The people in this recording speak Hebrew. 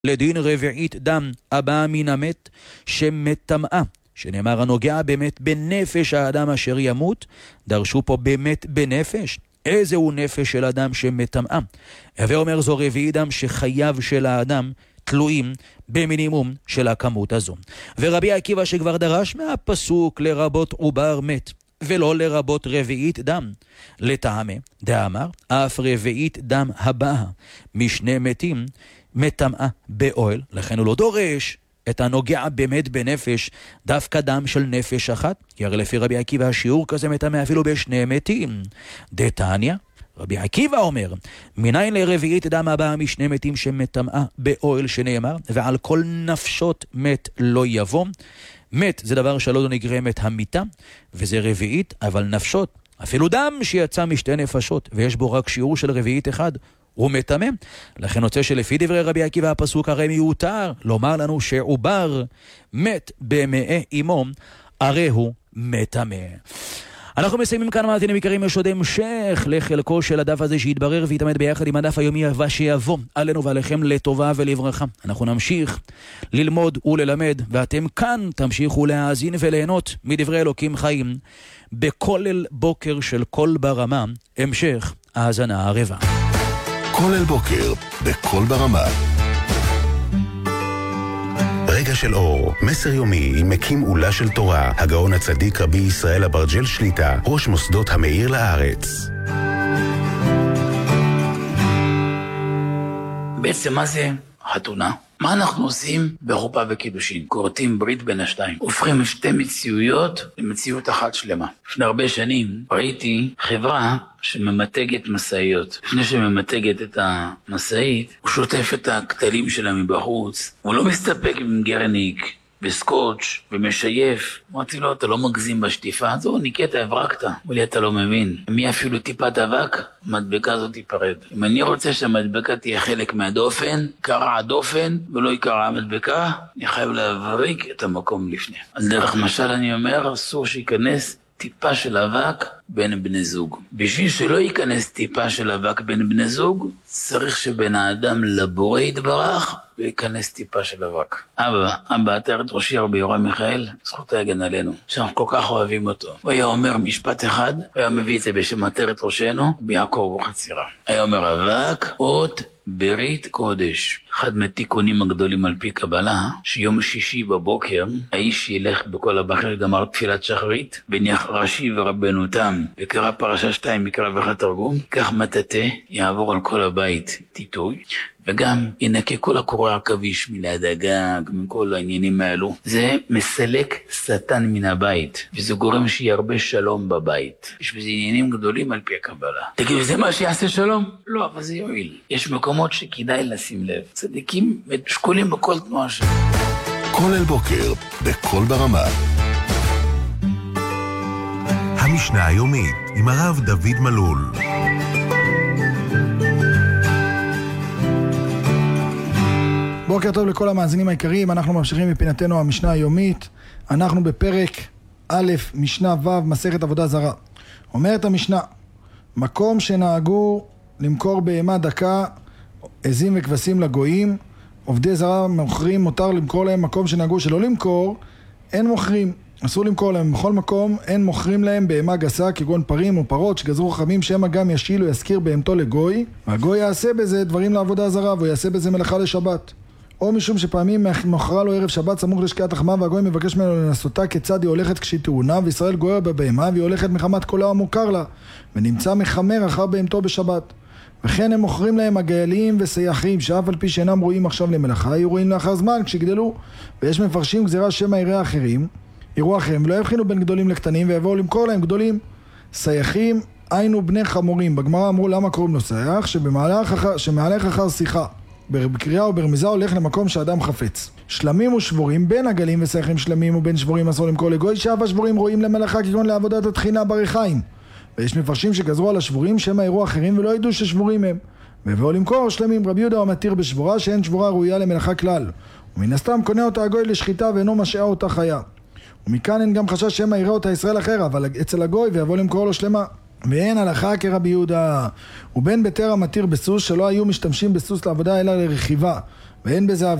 לדין רביעית דם הבאה מן המת שמטמאה, שנאמר הנוגע באמת בנפש האדם אשר ימות. דרשו פה באמת בנפש. איזה הוא נפש של אדם שמטמאה? הווה אומר זו רביעית דם שחייו של האדם תלויים במינימום של הכמות הזו. ורבי עקיבא שכבר דרש מהפסוק לרבות עובר מת ולא לרבות רביעית דם, לטעמה דאמר אף רביעית דם הבאה משני מתים מטמאה באוהל, לכן הוא לא דורש את הנוגע באמת בנפש דווקא דם של נפש אחת, כי הרי לפי רבי עקיבא השיעור כזה מטמא אפילו בשני מתים. דתניא רבי עקיבא אומר מניין לרביעית דם הבאה משני מתים שמטמאה באוהל, שנאמר ועל כל נפשות מת לא יבוא. מת זה דבר שלא נגרמת המיתה, וזה רביעית, אבל נפשות, אפילו דם שיצא משתי נפשות ויש בו רק שיעור של רביעית אחד, הוא מטמא. לכן רוצה שלפי דברי רבי עקיבא הפסוק הרי מיותר לומר לנו שעובר מת במאי אמו, הרי הוא מטמא. אנחנו מסיימים כאן מאזינים יקרים, יש עוד המשך לחלקו של הדף הזה שיתברר ויתעמת ביחד עם הדף היומי הבא שיבוא עלינו ועליכם לטובה ולברכה. אנחנו נמשיך ללמוד וללמד, ואתם כאן תמשיכו להאזין וליהנות מדברי אלוקים חיים בכולל בוקר של קול ברמה. המשך האזנה ערבה. כולל בוקר בקול ברמה. רגע של אור, מסר יומי עם מקים עולה של תורה, הגאון הצדיק רבי ישראל אברג'ל שליטה, ראש מוסדות המאיר לארץ. בעצם מה זה חתונה? מה אנחנו עושים בחופה וקידושין? כורתים ברית בין השתיים. הופכים שתי מציאויות למציאות אחת שלמה. לפני הרבה שנים ראיתי חברה שממתגת מסעיות. לפני שממתגת את המסעית, הוא שוטף את הכתלים שלה מבחוץ. הוא לא מסתפק עם גרניק וסקוץ' ומשייף. אמרתי לו, אתה לא מגזים בשטיפה? זו ניקית, הברקת. אמר לי, אתה לא מבין. מי אפילו טיפת אבק, המדבקה הזאת תיפרד. אם אני רוצה שהמדבקה תהיה חלק מהדופן, קרע הדופן ולא יקרע המדבקה, אני חייב להבריק את המקום לפני. אז דרך משל אני אומר, אסור שיכנס טיפה של אבק בין בני זוג. בשביל שלא ייכנס טיפה של אבק בין בני זוג, צריך שבין האדם לבורא יתברך וייכנס טיפה של אבק. אבא, עטרת ראשי רבי יורם מיכאל, זכות יגן עלינו, שאנחנו כל כך אוהבים אותו. הוא היה אומר משפט אחד, הוא היה מביא את זה בשם עטרת ראשנו, ביעקב וחצירה. היה אומר אבק, אות, ברית קודש. אחד מהתיקונים הגדולים על פי קבלה, שיום שישי בבוקר, האיש ילך בכל הבחר גמר תפילת שחרית, בניח רש"י ורבנו תם, וקרא פרשה 2 מקרא ואחד תרגום, כך מטאטא יעבור על כל הבית טיטוי, וגם ינקה כל הקורי עכביש מליד הגג, מכל העניינים האלו. זה מסלק שטן מן הבית, וזה גורם שיהיה הרבה שלום בבית. יש בזה עניינים גדולים על פי הקבלה. תגידו, זה מה שיעשה שלום? לא, אבל זה יועיל. יש מקומות שכדאי לשים לב. צדיקים שקולים בכל תנועה שלו. כולל בוקר בקול ברמה. המשנה היומית עם הרב דוד מלול. בוקר טוב לכל המאזינים העיקריים, אנחנו ממשיכים מפינתנו המשנה היומית. אנחנו בפרק א', משנה ו', מסכת עבודה זרה. אומרת המשנה, מקום שנהגו למכור בהמה דקה, עזים וכבשים לגויים, עובדי זרה מוכרים, מותר למכור להם. מקום שנהגו שלא למכור, אין מוכרים, אסור למכור להם. בכל מקום אין מוכרים להם בהמה גסה, כגון פרים או פרות שגזרו חכמים, שמא גם ישיל או יזכיר בהמתו לגוי, והגוי יעשה בזה דברים לעבודה זרה, והוא יעשה בזה מלאכה לשבת. או משום שפעמים מוכרה לו ערב שבת סמוך לשקיעת החמה, והגוי מבקש ממנו לנסותה כיצד היא הולכת כשהיא טעונה, וישראל גויה בבהמה והיא הולכת מחמת קולה המוכר לה, ונמצא מחמר אחר בהמתו בשבת. וכן הם מוכרים להם הגיילים וסייחים, שאף על פי שאינם רואים עכשיו למלאכה, יהיו רואים לאחר זמן כשגדלו. ויש מפרשים גזירה שמא יראו אחרים, ולא יבחינו בין גדולים לקטנים, ויבואו למכור להם גדולים. סייחים היינו בני חמורים. בגמרא אמרו למה קוראים לו סייח, שמהלך אחר שיחה, בקריאה או ברמיזה הולך למקום שאדם חפץ. שלמים ושבורים, בין הגלים וסייחים שלמים ובין שבורים אסור למכור לגוי, שאף השבורים רואים למלאכה כגון לעבודת התחינה בריחיים. ויש מפרשים שגזרו על השבורים שמא יראו אחרים ולא ידעו ששבורים הם, ויבואו למכור שלמים. רבי יהודה המתיר בשבורה שאין שבורה ראויה למלאכה כלל, ומן הסתם קונה אותה הגוי לשחיטה ואינו משעה אותה חיה, ומכאן אין גם חשש שמא יראה אותה ישראל אחר, אבל אצל הגוי ויבוא למכור לו שלמה. ואין הלכה כרבי יהודה. ובין ביתר המתיר בסוס, שלא היו משתמשים בסוס לעבודה אלא לרכיבה, ואין בזה